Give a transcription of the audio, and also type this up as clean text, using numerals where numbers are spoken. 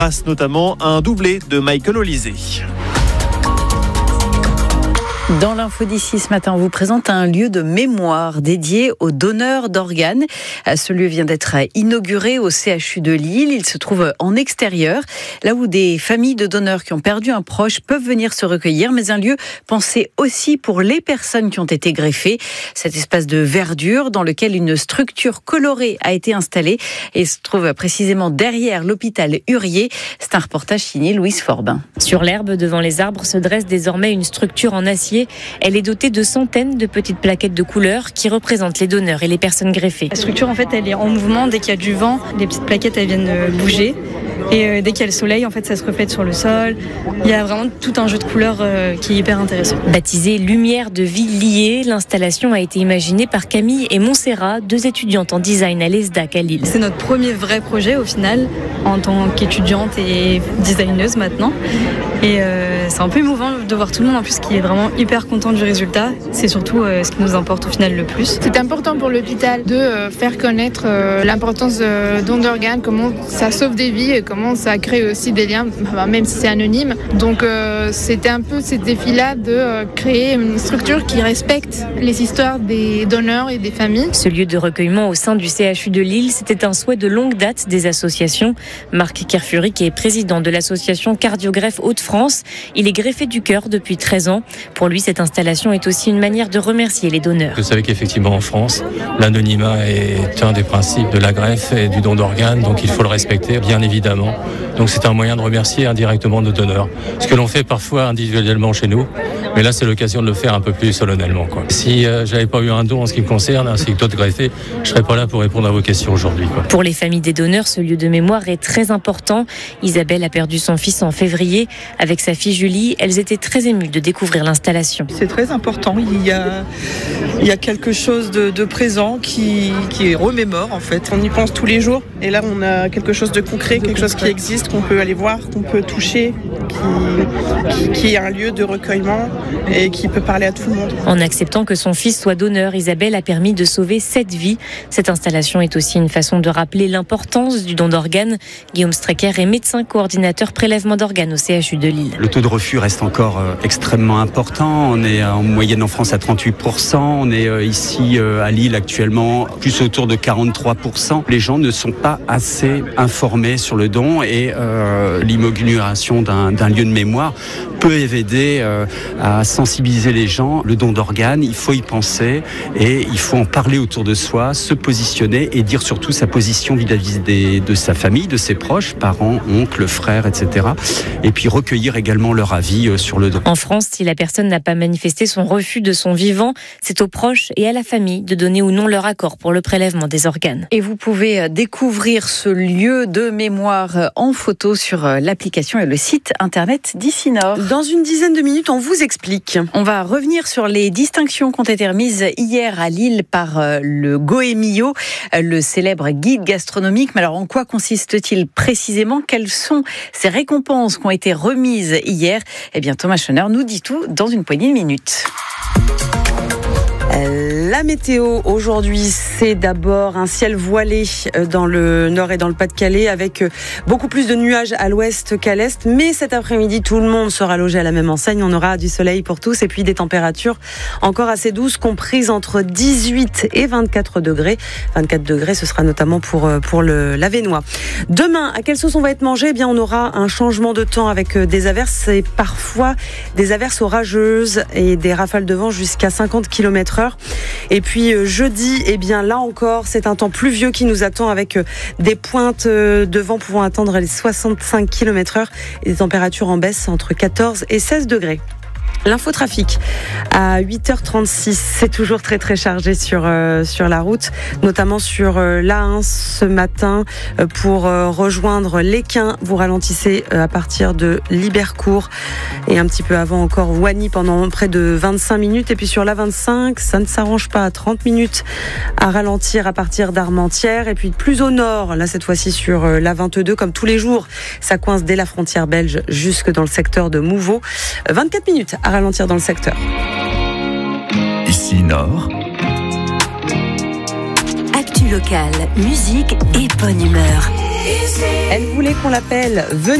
Grâce notamment à un doublé de Michael Olysée. Dans l'info d'ici ce matin, on vous présente un lieu de mémoire dédié aux donneurs d'organes. Ce lieu vient d'être inauguré au CHU de Lille. Il se trouve en extérieur, là où des familles de donneurs qui ont perdu un proche peuvent venir se recueillir, mais un lieu pensé aussi pour les personnes qui ont été greffées. Cet espace de verdure dans lequel une structure colorée a été installée et se trouve précisément derrière l'hôpital Hurier. C'est un reportage signé Louise Forbin. Sur l'herbe devant les arbres se dresse désormais une structure en acier. Elle est dotée de centaines de petites plaquettes de couleurs qui représentent les donneurs et les personnes greffées. La structure, en fait, elle est en mouvement. Dès qu'il y a du vent, les petites plaquettes, elles viennent bouger. Et dès qu'il y a le soleil, en fait, ça se reflète sur le sol. Il y a vraiment tout un jeu de couleurs qui est hyper intéressant. Baptisée Lumière de vie liée, l'installation a été imaginée par Camille et Montserrat, deux étudiantes en design à l'ESDAC à Lille. C'est notre premier vrai projet au final, en tant qu'étudiante et designeuse maintenant. Et c'est un peu émouvant de voir tout le monde en plus qui est vraiment hyper content du résultat. C'est surtout ce qui nous importe au final le plus. C'est important pour l'hôpital de faire connaître l'importance de don d'organes, comment ça sauve des vies et comment ça crée aussi des liens, même si c'est anonyme. Donc c'était un peu ces défis-là de créer une structure qui respecte les histoires des donneurs et des familles. Ce lieu de recueillement au sein du CHU de Lille, c'était un souhait de longue date des associations. Marc Kerfuri, qui est président de l'association Cardiogreffe Hauts-de-France, il est greffé du cœur depuis 13 ans. Pour lui, cette installation est aussi une manière de remercier les donneurs. Vous savez qu'effectivement en France, l'anonymat est un des principes de la greffe et du don d'organes, donc il faut le respecter, bien évidemment. Donc c'est un moyen de remercier indirectement nos donneurs. Ce que l'on fait parfois individuellement chez nous, mais là c'est l'occasion de le faire un peu plus solennellement. Si j'avais pas eu un don en ce qui me concerne, ainsi que d'autres greffés, je serais pas là pour répondre à vos questions aujourd'hui. Pour les familles des donneurs, ce lieu de mémoire est très important. Isabelle a perdu son fils en février. Avec sa fille Julie, elles étaient très émues de découvrir l'installation. C'est très important. Il y a quelque chose de présent qui remémore en fait. On y pense tous les jours et là on a quelque chose de concret, quelque chose qui existe, qu'on peut aller voir, qu'on peut toucher, qui est un lieu de recueillement et qui peut parler à tout le monde. En acceptant que son fils soit donneur, Isabelle a permis de sauver 7 vies. Cette installation est aussi une façon de rappeler l'importance du don d'organes. Guillaume Strecker est médecin coordinateur prélèvement d'organes au CHU de Lille. Le taux de refus reste encore extrêmement important. On est en moyenne en France à 38%. On est ici à Lille actuellement plus autour de 43%. Les gens ne sont pas assez informés sur le don et l'inauguration d'un lieu de mémoire peut aider à sensibiliser les gens. Le don d'organes, il faut y penser et il faut en parler autour de soi, se positionner et dire surtout sa position vis-à-vis de sa famille, de ses proches, parents, oncles, frères, etc. Et puis recueillir également leur avis sur le don. En France, si la personne n'a pas manifesté son refus de son vivant, c'est aux proches et à la famille de donner ou non leur accord pour le prélèvement des organes. Et vous pouvez découvrir ce lieu de mémoire en photo sur l'application et le site internet d'Ici Nord. Dans une dizaine de minutes, on vous explique. On va revenir sur les distinctions qui ont été remises hier à Lille par le Goemio, le célèbre guide gastronomique. Mais alors, en quoi consiste-t-il précisément? Quelles sont ces récompenses qui ont été remises hier? Eh bien, Thomas Schoner nous dit tout dans une poignée de minutes. La météo aujourd'hui, c'est d'abord un ciel voilé dans le nord et dans le Pas-de-Calais avec beaucoup plus de nuages à l'ouest qu'à l'est. Mais cet après-midi, tout le monde sera logé à la même enseigne. On aura du soleil pour tous et puis des températures encore assez douces, comprises entre 18 et 24 degrés. 24 degrés, ce sera notamment pour l'Avesnois. Demain, à quelle sauce on va être mangé? Eh bien, on aura un changement de temps avec des averses et parfois des averses orageuses et des rafales de vent jusqu'à 50 km/h. Et puis jeudi, eh bien là encore, c'est un temps pluvieux qui nous attend avec des pointes de vent pouvant atteindre les 65 km/h et des températures en baisse entre 14 et 16 degrés. L'infotrafic à 8h36, c'est toujours très très chargé sur la route, notamment sur l'A1 ce matin pour rejoindre l'Équin. Vous ralentissez à partir de Libercourt et un petit peu avant encore Wany pendant près de 25 minutes. Et puis sur l'A25, ça ne s'arrange pas, à 30 minutes à ralentir à partir d'Armentières. Et puis plus au nord, là cette fois-ci sur l'A22, comme tous les jours, ça coince dès la frontière belge jusque dans le secteur de Mouveau. 24 minutes à ralentir dans le secteur. Ici Nord. Actu local, musique et bonne humeur. Elle voulait qu'on l'appelle